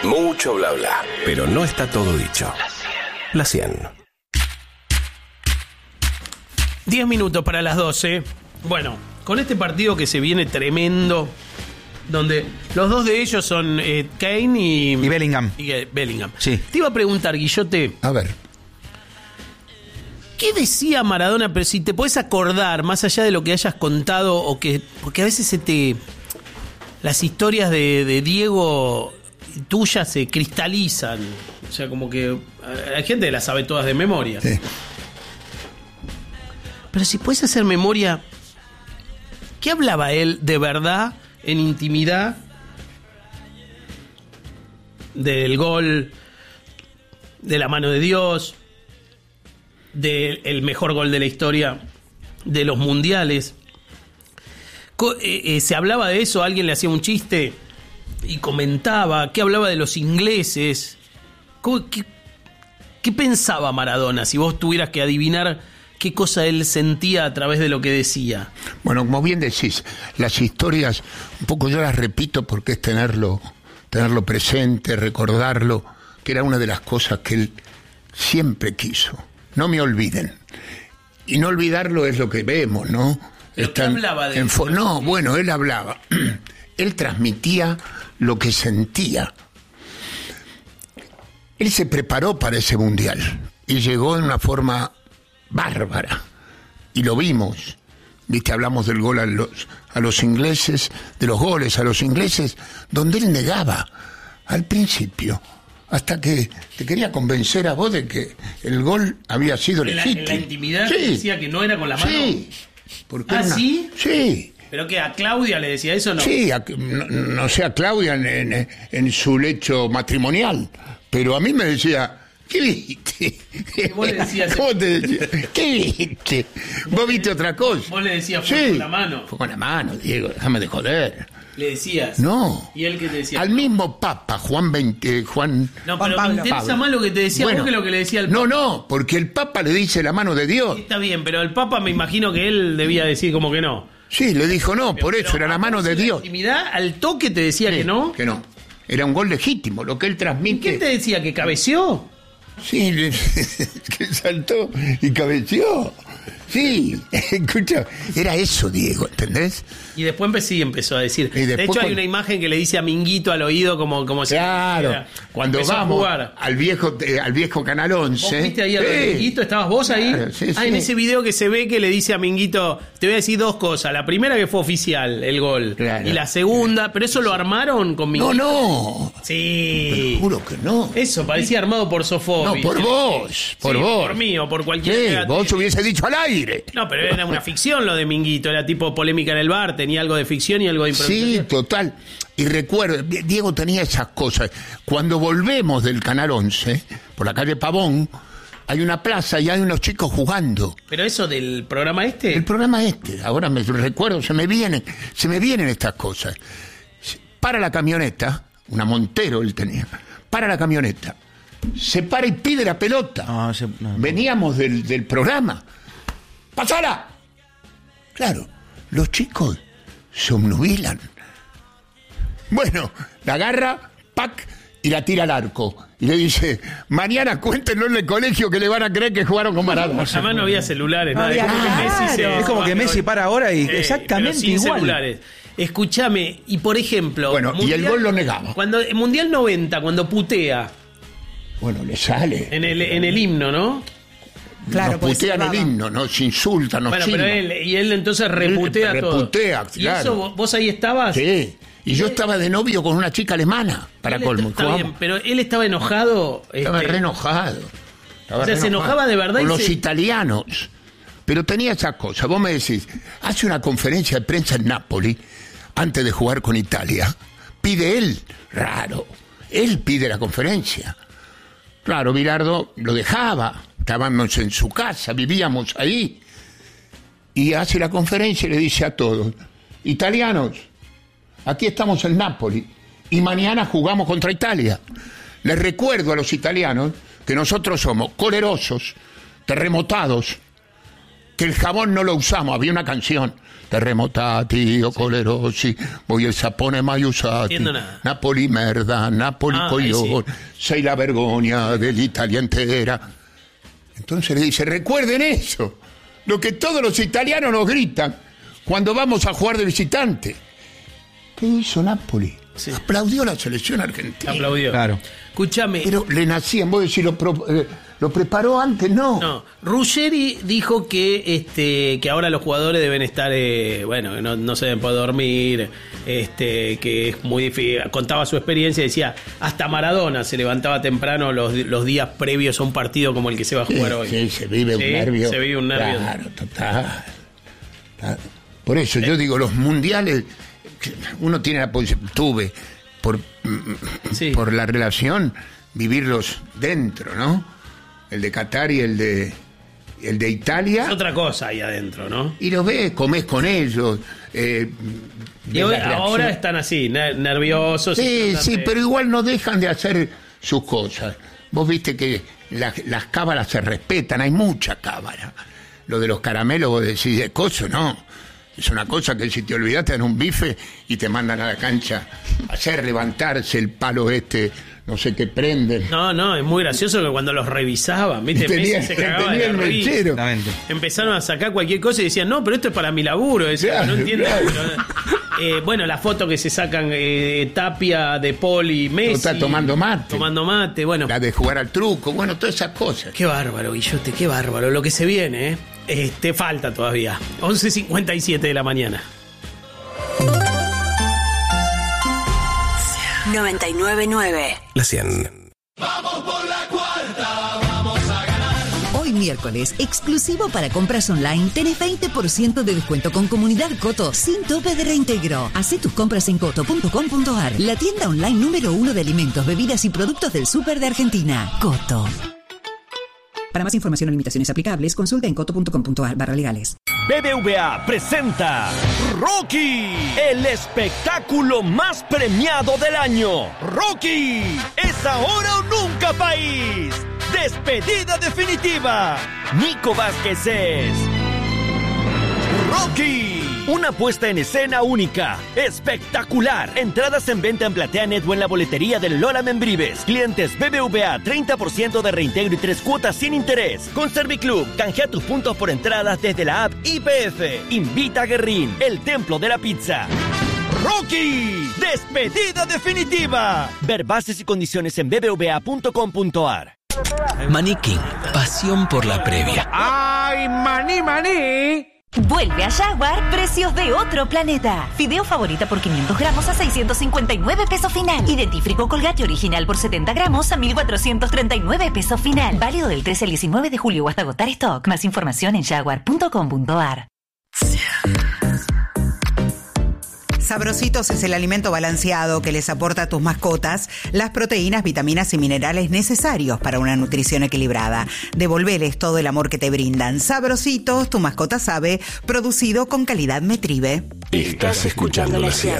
Mucho bla bla, pero no está todo dicho. La 100. 10 minutos para las 12. Bueno, con este partido que se viene tremendo, donde los dos de ellos son Kane y Bellingham. Bellingham. Sí. Te iba a preguntar, Guillote, A ver. ¿qué decía Maradona? Pero si te podés acordar, más allá de lo que hayas contado, o que porque a veces las historias de Diego tuyas se cristalizan. O sea, como que hay gente que las sabe todas de memoria. Sí. Pero si puedes hacer memoria, ¿qué hablaba él de verdad, en intimidad, del gol, de la mano de Dios, del mejor gol de la historia, de los mundiales? ¿Se hablaba de eso? ¿Alguien le hacía un chiste y comentaba? ¿Qué hablaba de los ingleses? ¿Qué pensaba Maradona? Si vos tuvieras que adivinar qué cosa él sentía a través de lo que decía. Bueno, como bien decís, las historias, un poco yo las repito porque es tenerlo presente, recordarlo, que era una de las cosas que él siempre quiso. No me olviden. Y no olvidarlo es lo que vemos, ¿no? ¿Pero qué hablaba de eso? No, bueno, él hablaba. Él transmitía lo que sentía. Él se preparó para ese mundial y llegó de una forma bárbara, y lo vimos. Viste, hablamos del gol a los ingleses, de los goles a los ingleses, donde él negaba al principio, hasta que te quería convencer a vos de que el gol había sido legítimo. En la intimidad sí. decía que no era con la mano. Sí. Porque ¿sí? Sí. ¿Pero qué, a Claudia le decía eso o no? Sí, no sé a Claudia en su lecho matrimonial, pero a mí me decía... ¿Qué viste? ¿Vos le decías? ¿Cómo te decía? ¿Qué viste? ¿Vos viste otra cosa? Vos le decías, fue con la mano. Fue con la mano, Diego, déjame de joder. Le decías. No. ¿Y él qué te decía? Al mismo Papa, Juan. No, pero Pablo. me interesa más lo que te decía vos que lo que le decía al Papa. No, porque el Papa le dice la mano de Dios. Está bien, pero el Papa me imagino que él debía decir como que no. Sí, le dijo no, por eso era la mano de Dios. ¿En la intimidad, al toque te decía Sí, que no? Que no. Era un gol legítimo, lo que él ¿Y transmite. qué te decía? ¿Que cabeció? Sí, que saltó y cabeció. Sí, escucha, era eso, Diego, ¿entendés? Y después empezó a decir. Y De después hecho, hay una imagen que le dice a Minguito al oído como si... Claro, cuando empezó a vamos jugar. al viejo Canal 11. ¿Vos viste ahí a Minguito? ¿Estabas vos ahí? Claro, sí, En sí. ese video que se ve que le dice a Minguito, te voy a decir dos cosas. La primera que fue oficial, el gol. Claro. Y la segunda, pero eso lo armaron con Minguito. No. Sí. Te juro que no. Eso parecía armado por Sofovich. No, por vos, por Sí, vos. por mí o por Sí, cualquier... vos hubiese dicho al aire. No, pero era una ficción lo de Minguito. Era tipo polémica en el bar. Tenía algo de ficción y algo de improvisación. Sí, total. Y recuerdo, Diego tenía esas cosas. Cuando volvemos del Canal 11, por la calle Pavón, hay una plaza y hay unos chicos jugando. ¿Pero eso del programa este? El programa ahora me recuerdo, se me vienen estas cosas. Para la camioneta, una Montero él tenía, para la camioneta, se para y pide la pelota. No. Veníamos del programa. ¡Pasala! Claro, los chicos se obnubilan. Bueno, la agarra, ¡pac! Y la tira al arco. Y le dice, mañana cuéntenlo en el colegio que le van a creer que jugaron con Maradona. Además no había celulares. No había nada. Es como que Messi para ahora y exactamente pero sin igual. celulares. Escúchame, y por ejemplo... Bueno, y el gol lo negaba. Cuando en Mundial 90, cuando putea Bueno, le sale. en el himno, ¿no? Claro, nos pues putean se el va. himno, nos insultan, nos Bueno, pero silban. él entonces reputea todo. Reputea, ¿Y claro. eso vos ahí estabas? Sí, y yo estaba de novio con una chica alemana, para Él colmo. está bien, pero él estaba enojado. Estaba re enojado. O sea, se enojaba de verdad con y los se- italianos. Pero tenía esa cosa. Vos me decís, hace una conferencia de prensa en Nápoli, antes de jugar con Italia. Pide él, raro. Él pide la conferencia. Claro, Bilardo lo dejaba. Estábamos en su casa, vivíamos ahí. Y hace la conferencia y le dice a todos, italianos, aquí estamos en Nápoli y mañana jugamos contra Italia. Les recuerdo a los italianos que nosotros somos colerosos, terremotados, que el jabón no lo usamos. Había una canción, Terremotati, Colerosi, Voy el sapone mai usati, Napoli merda, Napoli coglione, sei la vergogna dell'Italia entera. Entonces le dice, recuerden eso, lo que todos los italianos nos gritan cuando vamos a jugar de visitante. ¿Qué hizo Napoli? Sí. Aplaudió la selección argentina. Aplaudió. Claro. Escúchame. Pero le nacían, vos decís, lo preparó antes, no. No. Ruggeri dijo que ahora los jugadores deben estar, que no se deben poder dormir, que es muy difícil. Contaba su experiencia y decía, hasta Maradona se levantaba temprano los días previos a un partido como el que se va a jugar hoy. Sí, se vive un nervio. Se vive un nervio. Claro, total. Por eso yo digo, los mundiales, uno tiene la posibilidad, por la relación, vivirlos dentro, ¿no? El de Qatar y el de Italia. Es otra cosa ahí adentro, ¿no? Y los ves, comés con ellos. Y ahora están así, nerviosos. Sí, pero igual no dejan de hacer sus cosas. Vos viste que las cábalas se respetan, hay mucha cábala. Lo de los caramelos, vos decís, de coso, no. Es una cosa que si te olvidás te dan un bife y te mandan a la cancha a hacer levantarse el palo no sé qué prenden. No, es muy gracioso que cuando los revisaban, ¿viste? Messi se cagaba de la risa. Empezaron a sacar cualquier cosa y decían, no, pero esto es para mi laburo. Claro, no entiendo. Claro. La foto que se sacan Tapia, De Paul y Messi. Está tomando mate, bueno. La de jugar al truco, todas esas cosas. Qué bárbaro, Guillote, qué bárbaro. Lo que se viene, te falta todavía. 11:57 de la mañana. 99.9. La 100. Vamos por la cuarta, vamos a ganar. Hoy miércoles, exclusivo para compras online, tenés 20% de descuento con Comunidad Coto, sin tope de reintegro. Hacé tus compras en coto.com.ar, la tienda online número 1 de alimentos, bebidas y productos del súper de Argentina. Coto. Para más información o limitaciones aplicables, consulta en coto.com.ar/legales. BBVA presenta Rocky, el espectáculo más premiado del año. Rocky, es ahora o nunca, país. Despedida definitiva. Nico Vázquez es Rocky. Una puesta en escena única, espectacular. Entradas en venta en PlateaNet o en la boletería del Lola Membrives. Clientes BBVA, 30% de reintegro y 3 cuotas sin interés. Con Serviclub, canjea tus puntos por entradas desde la app YPF. Invita a Guerrín, el templo de la pizza. Rocky, despedida definitiva. Ver bases y condiciones en bbva.com.ar. Maní King, pasión por la previa. ¡Ay, maní! Vuelve a Jaguar, precios de otro planeta. Fideo favorita por 500 gramos a 659 pesos final. Y dentífrico Colgate original por 70 gramos a 1.439 pesos final. Válido del 13 al 19 de julio o hasta agotar stock. Más información en jaguar.com.ar. Sabrositos es el alimento balanceado que les aporta a tus mascotas las proteínas, vitaminas y minerales necesarios para una nutrición equilibrada. Devolveles todo el amor que te brindan. Sabrositos, tu mascota sabe, producido con calidad Metribe. Estás escuchando la 100.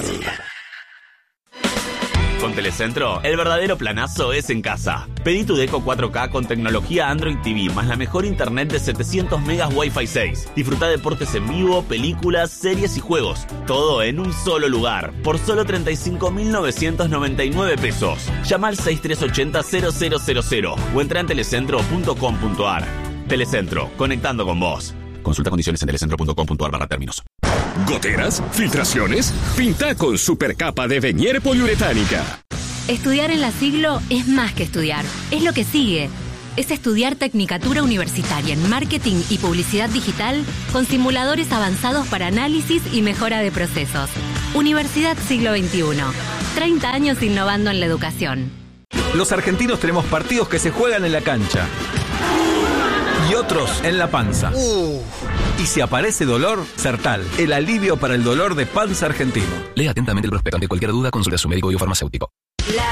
Con Telecentro, el verdadero planazo es en casa. Pedí tu Deco 4K con tecnología Android TV, más la mejor internet de 700 megas Wi-Fi 6. Disfruta deportes en vivo, películas, series y juegos. Todo en un solo lugar, por solo 35.999 pesos. Llama al 6380-0000 o entra en telecentro.com.ar. Telecentro, conectando con vos. Consulta condiciones en telecentro.com.ar/términos. ¿Goteras? ¿Filtraciones? Pinta con supercapa de Venier poliuretánica. Estudiar en la Siglo es más que estudiar, es lo que sigue. Es estudiar Tecnicatura Universitaria en Marketing y Publicidad Digital con simuladores avanzados para análisis y mejora de procesos. Universidad Siglo XXI. 30 años innovando en la educación. Los argentinos tenemos partidos que se juegan en la cancha y otros en la panza. Y si aparece dolor, Sertal, el alivio para el dolor de panza argentino. Lea atentamente el prospecto. Ante cualquier duda, consulte a su médico biofarmacéutico. La